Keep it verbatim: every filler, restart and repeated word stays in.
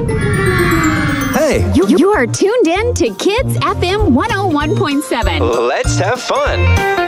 Hey, You, you are tuned in to Kids F M one oh one point seven. Let's have fun.